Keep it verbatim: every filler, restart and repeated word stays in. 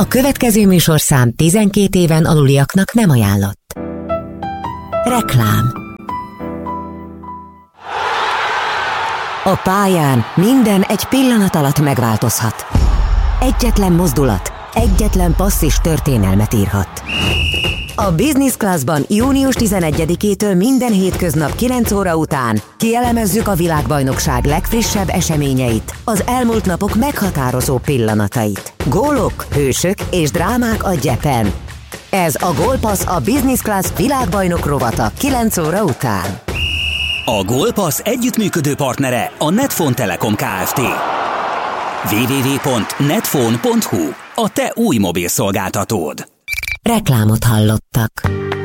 A következő műsorszám tizenkét éven aluliaknak nem ajánlott. Reklám. A pályán minden egy pillanat alatt megváltozhat. Egyetlen mozdulat, egyetlen passz is történelmet írhat. A Business Classban június tizenegyedikétől minden hétköznap kilenc óra után kielemezzük a világbajnokság legfrissebb eseményeit, az elmúlt napok meghatározó pillanatait. Gólok, hősök és drámák a gyepen. Ez a Gólpassz, a Business Class világbajnok rovata kilenc óra után. A Gólpassz együttműködő partnere a Netphone Telekom Kft. double-u double-u double-u pont netphone pont hu, a te új mobilszolgáltatód. Reklámot hallottak.